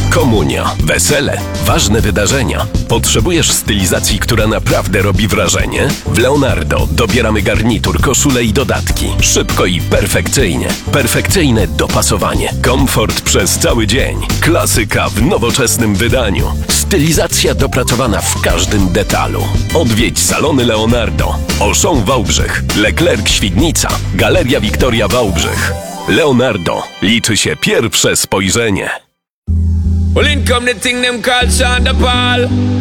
Komunia, wesele, ważne wydarzenia. Potrzebujesz stylizacji, która naprawdę robi wrażenie? W Leonardo dobieramy garnitur, koszule i dodatki. Szybko i perfekcyjnie. Perfekcyjne dopasowanie. Komfort przez cały dzień. Klasyka w nowoczesnym wydaniu. Stylizacja dopracowana w każdym detalu. Odwiedź salony Leonardo. Auchan Wałbrzych, Leclerc Świdnica, Galeria Wiktoria Wałbrzych. Leonardo. Liczy się pierwsze spojrzenie. Well, in come the thing them called Sean da Paul.